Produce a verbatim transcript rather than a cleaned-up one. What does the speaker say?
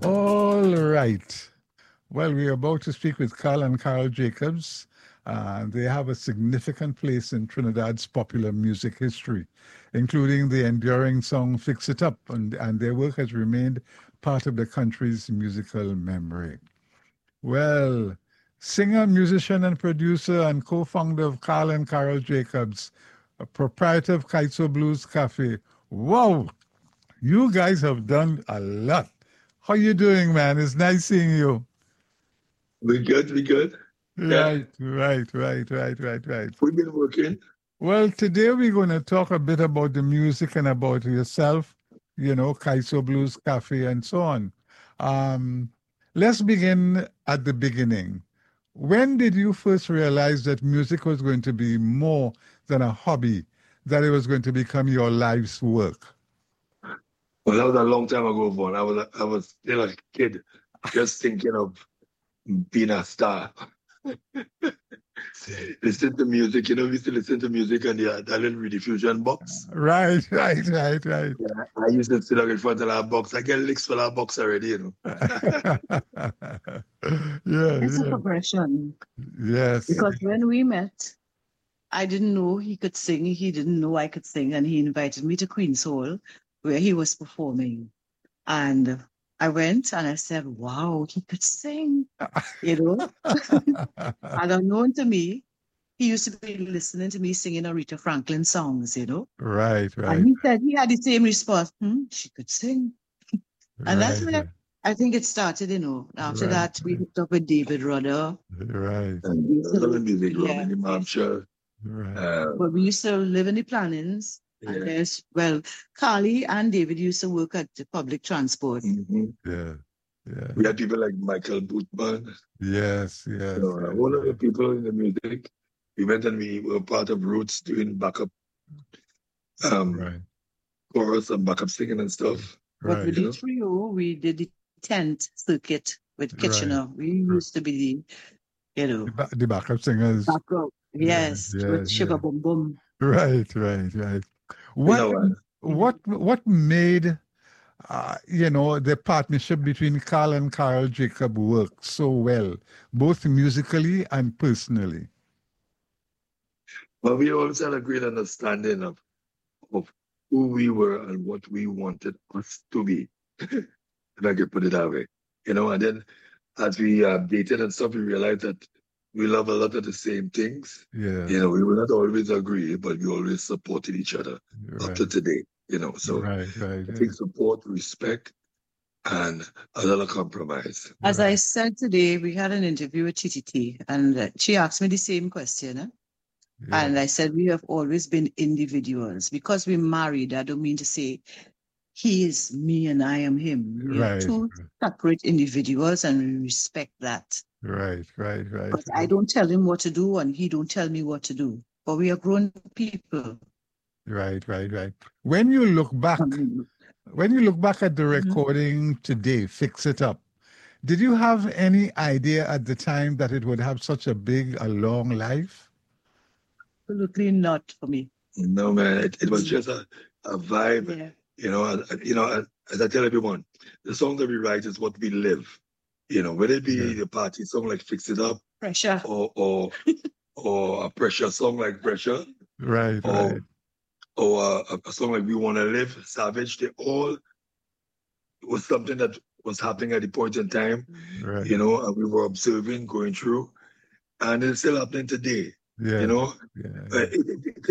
All right. Well, we're about to speak with Carl and Carol Jacobs. Uh, they have a significant place in Trinidad's popular music history, including the enduring song Fix It Up, and, and their work has remained part of the country's musical memory. Well, singer, musician, and producer and co-founder of Carl and Carol Jacobs, a proprietor of Kaitso Blues Cafe. Wow, you guys have done a lot. How you doing, man? It's nice seeing you. We good, we good. Right, yeah. right, right, right, right, right. We've been working. Well, today we're going to talk a bit about the music and about yourself, you know, Kaitso Blues Cafe and so on. Um, let's begin at the beginning. When did you first realize that music was going to be more than a hobby, that it was going to become your life's work? Well, that was a long time ago, Vaughn. I was, I was still a kid, just thinking of being a star. Listen to music, you know, we used to listen to music and the, that little rediffusion box. Right, right, right, right. Yeah, I used to sit up in front of that box. I get licks for that box already, you know. yeah, It's yeah. a progression. Yes. Because when we met, I didn't know he could sing. He didn't know I could sing. And he invited me to Queen's Hall, where he was performing. And I went and I said, wow, he could sing, you know. And unknown to me, he used to be listening to me singing Aretha Franklin songs, you know. Right, right. And he said he had the same response, hmm, she could sing. And right, that's where right. I think it started, you know. After Right, that, we hooked up with David Rudder. Right. And we used to live in music room Yeah. in New Hampshire. Right. Uh, But we used to live in the plannings. yeah. And there's, well, Carly and David used to work at the public transport. Mhm. Yeah. Yeah. We had people like Michael Bootman, Yes, yes. you know, yes, a whole lot yes. of people in the music. We went and we were part of Roots doing backup um, Right. chorus and backup singing and stuff. But Right. with You the know? trio, we did the tent circuit with Kitchener. We used to be the, you know, The, ba- the backup singers. backup. Yes, yeah, with Sugar yeah. Boom Boom. Right, right, right. What know what? what what made uh, you know, the partnership between Carl and Carol Jacob work so well, both musically and personally? Well, we always had a great understanding of, of who we were and what we wanted us to be, if I could put it that way. You know, and then as we uh, dated and stuff, we realized that we love a lot of the same things. Yeah. You know, we will not always agree, but we always supported each other up Right. to today. You know, so Right, right, I right. think support, respect, and a lot of compromise. As Right. I said today, we had an interview with T T T, and uh, she asked me the same question. Eh? Yeah. And I said, we have always been individuals. Because we're married, I don't mean to say he is me and I am him. We are Right. two separate individuals, and we respect that. Right, right, right. But I don't tell him what to do, and he don't tell me what to do. But we are grown people. Right, right, right. When you look back, Um, when you look back at the Mhm. recording today, Fix It Up, did you have any idea at the time that it would have such a big, a long life? Absolutely not for me. No, man, it, it was just a, a vibe. Yeah. You know, and, you know, as, as I tell everyone, the song that we write is what we live. You know, whether it be Yeah. a party song like Fix It Up Pressure. or or or a pressure song like Pressure Right, or right. or a, a song like We Wanna Live, Savage, they all was something that was happening at the point in time, Right. you know, and we were observing, going through, and it's still happening today. Yeah. You know, Yeah. Uh, it, it,